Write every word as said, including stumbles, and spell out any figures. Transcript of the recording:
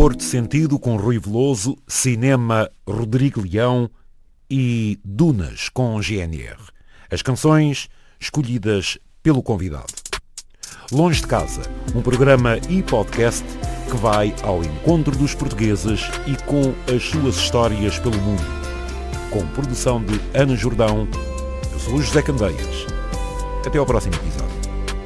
Humor de sentido com Rui Veloso, cinema Rodrigo Leão e Dunas com G N R. As canções escolhidas pelo convidado. Longe de Casa, um programa e podcast que vai ao encontro dos portugueses e com as suas histórias pelo mundo. Com produção de Ana Jordão, eu sou o José Candeias. Até ao próximo episódio.